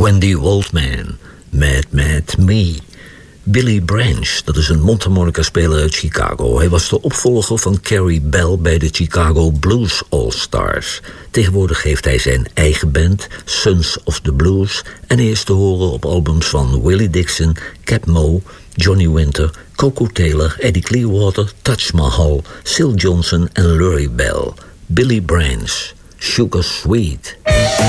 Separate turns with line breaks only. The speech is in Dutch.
Wendy Waldman, Mad Mad Me. Billy Branch, dat is een mondharmonica-speler uit Chicago. Hij was de opvolger van Carrie Bell bij de Chicago Blues All-Stars. Tegenwoordig heeft hij zijn eigen band, Sons of the Blues, en hij is te horen op albums van Willie Dixon, Cap Moe, Johnny Winter, Coco Taylor, Eddie Clearwater, Taj Mahal, Syl Johnson en Lurie Bell. Billy Branch, Sugar Sweet.